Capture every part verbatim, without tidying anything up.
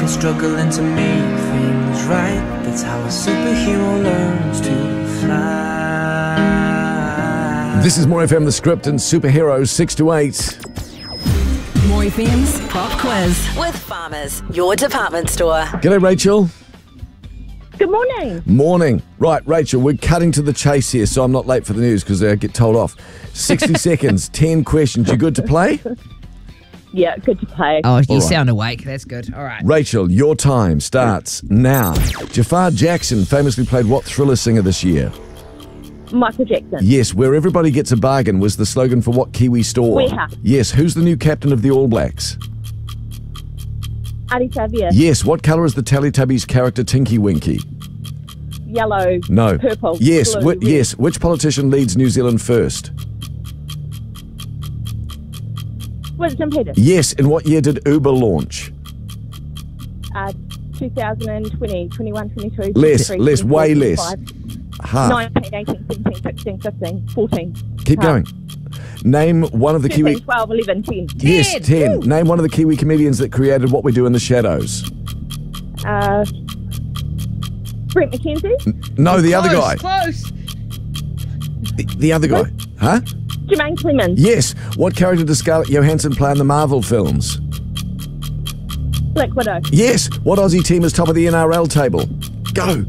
and struggling to make things right. That's how a superhero learns to fly. This is More F M, The Script, and Superheroes six to eight. More F M's Pop Quiz. With Farmers, your department store. G'day, Rachel. Good morning. Morning. Right, Rachel, we're cutting to the chase here, so I'm not late for the news because I get told off. sixty seconds, ten questions. You good to play? Yeah, good to play. Oh, you right. sound awake. That's good. All right. Rachel, your time starts now. Jafar Jackson famously played what Thriller singer this year? Michael Jackson. Yes, where everybody gets a bargain was the slogan for what Kiwi store? Warehouse. Yes, who's the new captain of the All Blacks? Adi Xavier. Yes, what colour is the Teletubbies character Tinky Winky? Yellow. No. Purple. Yes, Blue, whi- red. yes. Which politician leads New Zealand first? Winston Peters. Yes, in what year did Uber launch? Uh, two thousand twenty, twenty-one, twenty-two, Less, twenty-three, less, way twenty-four, less. twenty-five, Half. nineteen, eighteen, seventeen, sixteen, fifteen, fourteen. Keep Half. going. Name one of the fifteen, Kiwi... twelve, eleven, ten. Yes, Ten. ten. Name one of the Kiwi comedians that created What We Do in the Shadows. Uh, Brent McKenzie. No, the other guy. Close, Close. The, the other guy. Huh? Jermaine Clemens. Yes. What character does Scarlett Johansson play in the Marvel films? Black Widow. Yes. What Aussie team is top of the N R L table? Go.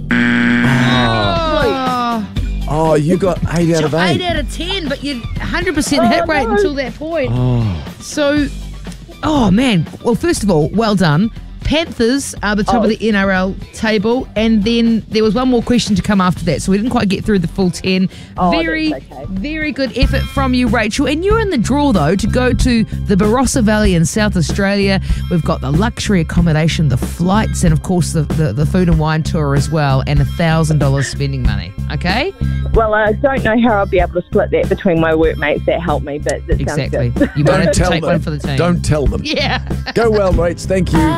Oh, Oh, you got eight out of eight. eight out of ten, but you one hundred percent hit rate no. until that point. So, oh man. Well, first of all, well done. Panthers are the top Oh. of the N R L table, and then there was one more question to come after that, so we didn't quite get through the full ten. Oh, very, that's okay. very good effort from you, Rachel. And you're in the draw, though, to go to the Barossa Valley in South Australia. We've got the luxury accommodation, the flights, and of course the, the, the food and wine tour as well, and one thousand dollars spending money. Okay? Well, I don't know how I'll be able to split that between my workmates that help me, but that Exactly. sounds good. You might have to tell take them. one for the team. Don't tell them. Yeah. Go well, mates. Thank you.